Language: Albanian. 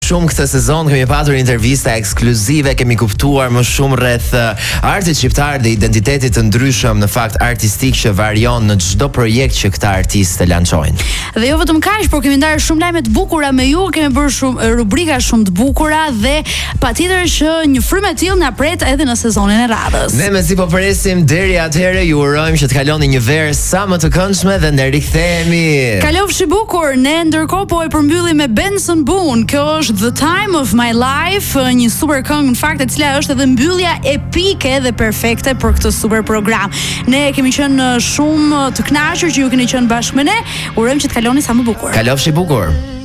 shumë këtë sezon, kemi patur intervista ekskluzive, kemi kuptuar më shumë rreth artit shqiptar dhe identitetit të ndryshëm në fakt artistik që varion në çdo projekt që këta artistë lançojnë. Dhe jo vetëm kaq, por kemi ndarë shumë lajme të bukura me ju, kemi bërë shumë rubrika shumë të bukura dhe patjetër që një frymë e tillë na pret edhe në sezonin e radhës. Ne mezi po presim deri atëherë, ju urojmë që të kaloni një verë sa më të këndshme dhe ne rikthehemi. Kalofshi bukur, ne ndërkohë po e përmbyllim me Benson Boone. Kjo është The Time of My Life, një super këngë në fakt e cila është edhe mbyllja epike dhe perfekte për këtë super program. Ne kemi qenë shumë të kënaqur që ju keni qenë bashkë me ne. Urojmë që të kaloni sa më bukur. Kalofshi bukur.